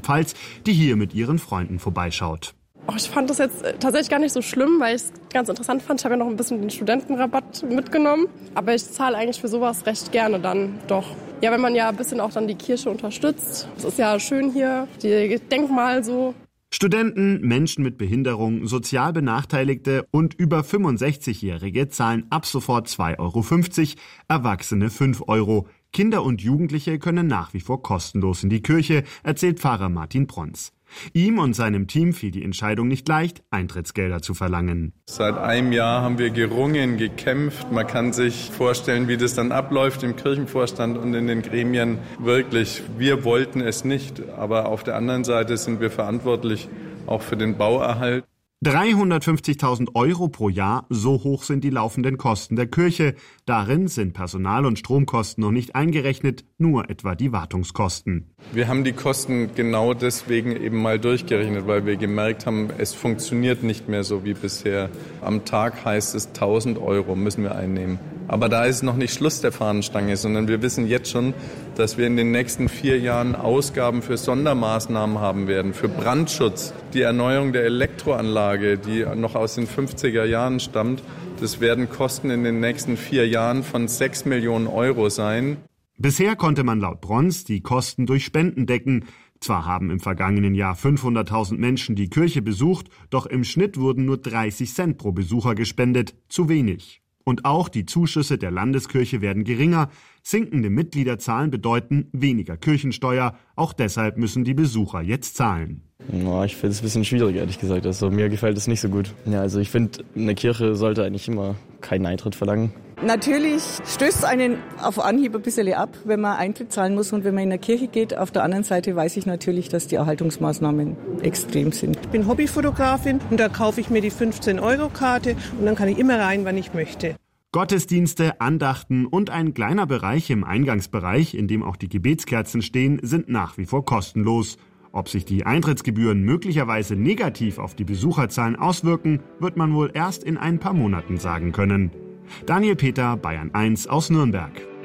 Rheinland-Pfalz, die hier mit ihren Freunden vorbeischaut. Ich fand das jetzt tatsächlich gar nicht so schlimm, weil ich es ganz interessant fand. Ich habe ja noch ein bisschen den Studentenrabatt mitgenommen. Aber ich zahle eigentlich für sowas recht gerne dann doch. Ja, wenn man ja ein bisschen auch dann die Kirche unterstützt. Es ist ja schön hier, die Denkmal so. Studenten, Menschen mit Behinderung, sozial Benachteiligte und über 65-Jährige zahlen ab sofort 2,50 €, Erwachsene 5 €. Kinder und Jugendliche können nach wie vor kostenlos in die Kirche, erzählt Pfarrer Martin Prons. Ihm und seinem Team fiel die Entscheidung nicht leicht, Eintrittsgelder zu verlangen. Seit einem Jahr haben wir gerungen, gekämpft. Man kann sich vorstellen, wie das dann abläuft im Kirchenvorstand und in den Gremien. Wirklich, wir wollten es nicht. Aber auf der anderen Seite sind wir verantwortlich auch für den Bauerhalt. 350.000 € pro Jahr, so hoch sind die laufenden Kosten der Kirche. Darin sind Personal- und Stromkosten noch nicht eingerechnet, nur etwa die Wartungskosten. Wir haben die Kosten genau deswegen eben mal durchgerechnet, weil wir gemerkt haben, es funktioniert nicht mehr so wie bisher. Am Tag heißt es 1.000 € müssen wir einnehmen. Aber da ist noch nicht Schluss der Fahnenstange, sondern wir wissen jetzt schon, dass wir in den nächsten 4 Jahren Ausgaben für Sondermaßnahmen haben werden, für Brandschutz, die Erneuerung der Elektroanlage, die noch aus den 50er Jahren stammt. Das werden Kosten in den nächsten 4 Jahren von 6 Millionen € sein. Bisher konnte man laut Prons die Kosten durch Spenden decken. Zwar haben im vergangenen Jahr 500.000 Menschen die Kirche besucht, doch im Schnitt wurden nur 30 Cent pro Besucher gespendet, zu wenig. Und auch die Zuschüsse der Landeskirche werden geringer. Sinkende Mitgliederzahlen bedeuten weniger Kirchensteuer. Auch deshalb müssen die Besucher jetzt zahlen. Ja, ich finde es ein bisschen schwierig, ehrlich gesagt. Also, mir gefällt es nicht so gut. Ja, also ich finde, eine Kirche sollte eigentlich immer keinen Eintritt verlangen. Natürlich stößt einen auf Anhieb ein bisschen ab, wenn man Eintritt zahlen muss und wenn man in der Kirche geht. Auf der anderen Seite weiß ich natürlich, dass die Erhaltungsmaßnahmen extrem sind. Ich bin Hobbyfotografin und da kaufe ich mir die 15-€ und dann kann ich immer rein, wann ich möchte. Gottesdienste, Andachten und ein kleiner Bereich im Eingangsbereich, in dem auch die Gebetskerzen stehen, sind nach wie vor kostenlos. Ob sich die Eintrittsgebühren möglicherweise negativ auf die Besucherzahlen auswirken, wird man wohl erst in ein paar Monaten sagen können. Daniel Peter, Bayern 1 aus Nürnberg.